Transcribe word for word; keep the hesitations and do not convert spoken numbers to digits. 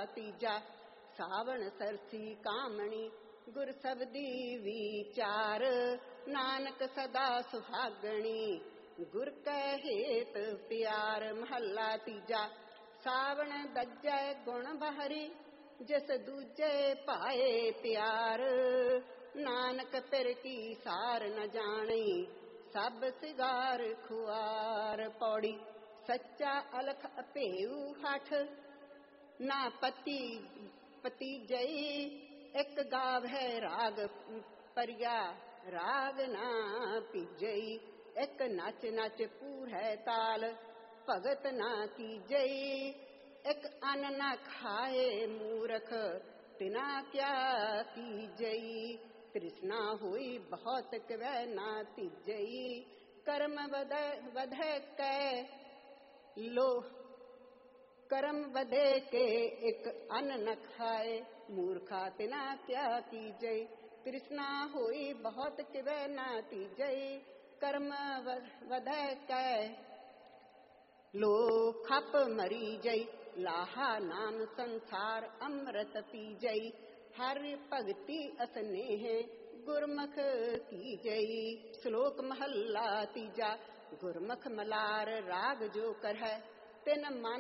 ਤੀਜਾ। ਸਾਵਣ ਸਰਸੀ ਕਾਮਣੀ ਗੁਰ ਸਬਦੀ ਵਿਚਾਰ, ਨਾਨਕ ਸਦਾ ਸੁਹਾਗਣੀ ਗੁਰ ਕੈ ਹੇਤ ਪਿਆਰ। ਮਹੱਲਾ ਤੀਜਾ। ਸਾਵਣ ਦੱਜੈ ਗੁਣ ਬਹਰੀ, ਜਿਸ ਦੂਜੇ ਭਾਏ ਪਿਆਰ। ਨਾਨਕ ਪਿਰ ਕੀ ਸਾਰ ਨ ਜਾਣੀ, ਸਭ ਸਿਗਾਰ ਖੁਆਰ। ਪੌੜੀ। ਸੱਚਾ ਅਲਖ ਅਭੇਊ ਹਠ, ਨਾ ਪਤੀ ਭਤੀਜਈ। ਇੱਕ ਗਾਵੈ ਰਾਗ ਪਰਿਆ, ਰਾਗ ਨਾ ਭੀਜਈ। ਇੱਕ ਨਚ ਨਚ ਪੂਰੈ ਤਾਲ, ਭਗਤ ਨਾ ਕੀਜਈ। ਇੱਕ ਅੰਨ ਨਾ ਖਾਏ ਮੂਰਖ, ਤਿਨਾ ਕਿਆ ਕੀਜਈ। ਤ੍ਰਿਸ਼ਨਾ ਹੋਈ ਬਹੁਤ ਕਿਵੈ ਨਾ ਤੀਜਈ, ਕਰਮ ਵਧੈ ਵਧੈ ਕੈ ਲੋ ਕਰਮ ਵਧੇ ਕੇ। ਇੱਕ ਅੰਨ ਨ ਖਾਏ ਮੂਰਖਾ, ਤਿਨਾ ਕਿਆ ਕੀਜਈ। ਤ੍ਰਿਸ਼ਨਾ ਹੋਈ ਬਹੁਤ ਕਿਵੈ ਨਾ ਤੀਜਈ, ਕਰਮ ਵਧੈ ਕੈ ਲੋ ਖਪ ਮਰੀ ਜਈ। ਲਾਹਾ ਨਾਮ ਸੰਸਾਰ ਅੰਮ੍ਰਿਤ ਪੀਜਈ, ਹਰ ਭਗਤੀ ਅਸਨੇਹ ਗੁਰਮੁਖ ਕੀਜਈ। ਸ਼ਲੋਕ ਮਹੱਲਾ ਤੀਜਾ। ਗੁਰਮੁਖ ਮਲਾਰ ਰਾਗ ਜੋ ਕਰਹਿ, ਤਿਨ ਮਨ